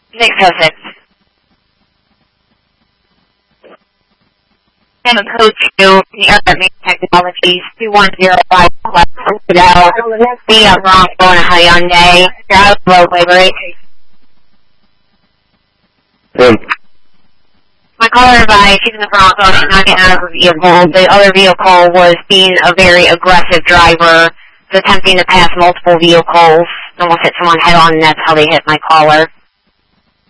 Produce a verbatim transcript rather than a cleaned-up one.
six oh six. And code two, the other technologies, two one zero five, Fidel, the Bronco and a Hyundai, you're out of low labor. Um, My caller advised she's in the Bronco, she's not getting out of her vehicle. The other vehicle was being a very aggressive driver, attempting to pass multiple vehicles, almost hit someone head on, and that's how they hit my caller.